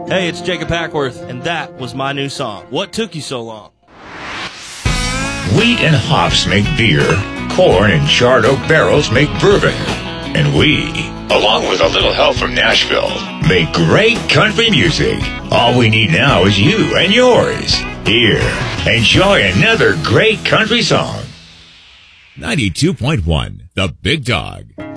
Hey, it's Jacob Hackworth, and that was my new song, What Took You So Long? Wheat and hops make beer. Corn and charred oak barrels make bourbon. And we, along with a little help from Nashville, make great country music. All we need now is you and yours. Here, enjoy another great country song. 92.1, The Big Dog.